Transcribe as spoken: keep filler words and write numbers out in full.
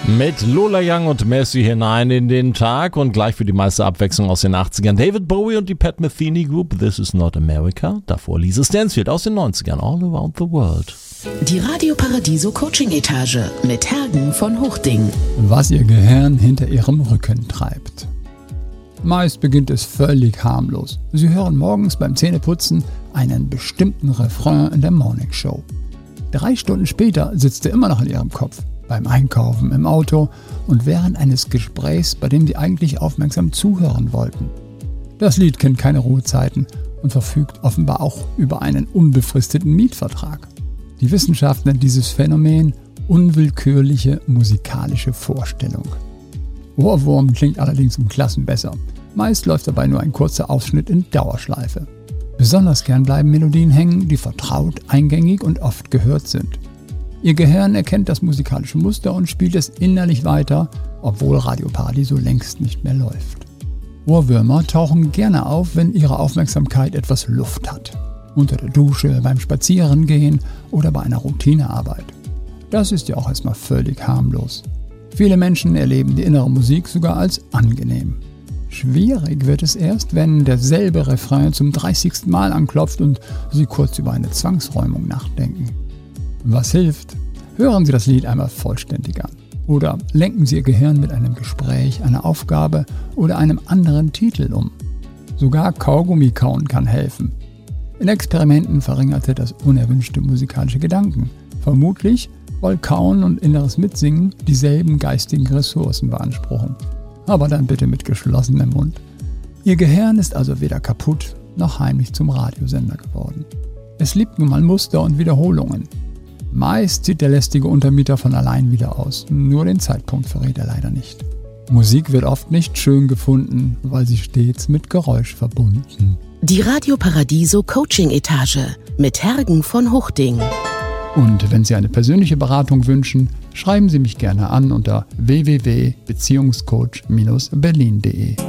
Mit Lola Young und Messi hinein in den Tag und gleich für die meiste Abwechslung aus den achtzigern David Bowie und die Pat Metheny Group, This Is Not America. Davor Lisa Stansfield aus den neunzigern, All Around the World. Die Radio Paradiso Coaching Etage mit Hergen von Hochding. Was ihr Gehirn hinter ihrem Rücken treibt. Meist beginnt es völlig harmlos. Sie hören morgens beim Zähneputzen einen bestimmten Refrain in der Morning Show. Drei Stunden später sitzt er immer noch in ihrem Kopf. Beim Einkaufen, im Auto und während eines Gesprächs, bei dem sie eigentlich aufmerksam zuhören wollten. Das Lied kennt keine Ruhezeiten und verfügt offenbar auch über einen unbefristeten Mietvertrag. Die Wissenschaft nennt dieses Phänomen unwillkürliche musikalische Vorstellung. Ohrwurm klingt allerdings um Klassen besser. Meist läuft dabei nur ein kurzer Ausschnitt in Dauerschleife. Besonders gern bleiben Melodien hängen, die vertraut, eingängig und oft gehört sind. Ihr Gehirn erkennt das musikalische Muster und spielt es innerlich weiter, obwohl Radio Paradiso längst nicht mehr läuft. Ohrwürmer tauchen gerne auf, wenn ihre Aufmerksamkeit etwas Luft hat. Unter der Dusche, beim Spazierengehen oder bei einer Routinearbeit. Das ist ja auch erstmal völlig harmlos. Viele Menschen erleben die innere Musik sogar als angenehm. Schwierig wird es erst, wenn derselbe Refrain zum dreißigsten Mal anklopft und Sie kurz über eine Zwangsräumung nachdenken. Was hilft? Hören Sie das Lied einmal vollständig an. Oder lenken Sie Ihr Gehirn mit einem Gespräch, einer Aufgabe oder einem anderen Titel um. Sogar Kaugummi kauen kann helfen. In Experimenten verringerte das unerwünschte musikalische Gedanken. Vermutlich, weil Kauen und inneres Mitsingen dieselben geistigen Ressourcen beanspruchen. Aber dann bitte mit geschlossenem Mund. Ihr Gehirn ist also weder kaputt noch heimlich zum Radiosender geworden. Es liebt nun mal Muster und Wiederholungen. Meist zieht der lästige Untermieter von allein wieder aus, nur den Zeitpunkt verrät er leider nicht. Musik wird oft nicht schön gefunden, weil sie stets mit Geräusch verbunden. Die Radio Paradiso Coaching Etage mit Hergen von Hochding. Und wenn Sie eine persönliche Beratung wünschen, schreiben Sie mich gerne an unter w w w punkt beziehungscoach Bindestrich berlin punkt de.